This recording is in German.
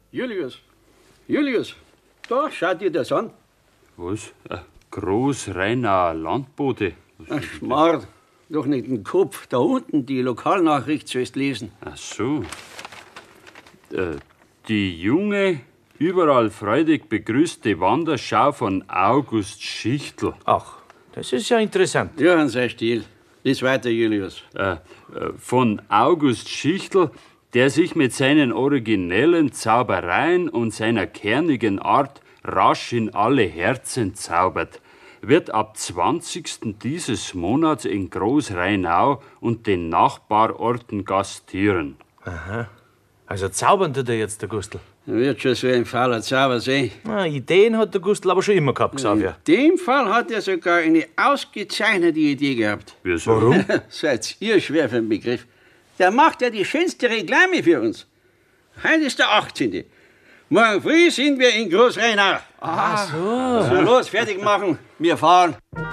Julius, da, schau dir das an. Was? Großrheinauer Landbote? Ach, Schmarrn, doch nicht den Kopf. Da unten, die Lokalnachricht sollst lesen. Ach so. Die junge, überall freudig begrüßte Wanderschau von August Schichtl. Ach, das ist ja interessant. Ja, sei still. Lies weiter, Julius. Von August Schichtl, der sich mit seinen originellen Zaubereien und seiner kernigen Art rasch in alle Herzen zaubert, wird ab 20. dieses Monats in Großrheinau und den Nachbarorten gastieren. Aha. Also zaubern tut er jetzt, der Gustl. Wird schon so ein fauler Zauber sein. Ideen hat der Gustl aber schon immer gehabt, Xavier. In dem Fall hat er sogar eine ausgezeichnete Idee gehabt. Wieso? Warum? Seid ihr schwer für den Begriff. Der macht ja die schönste Reklame für uns. Heute ist der 18. Morgen früh sind wir in Großrheinau. Ach so. So, los, fertig machen. Wir fahren.